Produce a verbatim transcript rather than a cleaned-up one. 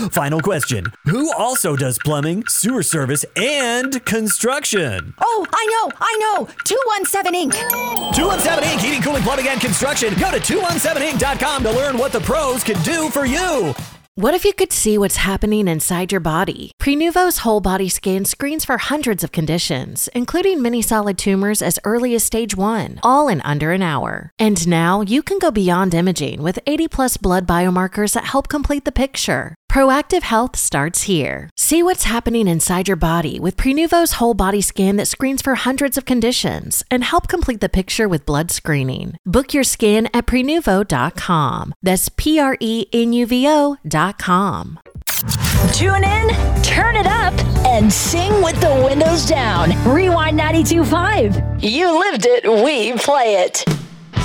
Final question. Who also does plumbing, sewer service, and construction? Oh, I know, I know. two one seven Incorporated. two one seven Incorporated. Heating, cooling, plumbing, and construction. Go to two one seven inc dot com to learn what the pros can do for you. What if you could see what's happening inside your body? Prenuvo's whole body scan screens for hundreds of conditions, including many solid tumors as early as stage one, all in under an hour. And now you can go beyond imaging with eighty plus blood biomarkers that help complete the picture. Proactive health starts here. See what's happening inside your body with Prenuvo's whole body scan that screens for hundreds of conditions and help complete the picture with blood screening. Book your scan at prenuvo dot com. That's P R E N U V O dot com. Tune in, turn it up, and sing with the windows down. Rewind ninety-two point five. You lived it, we play it.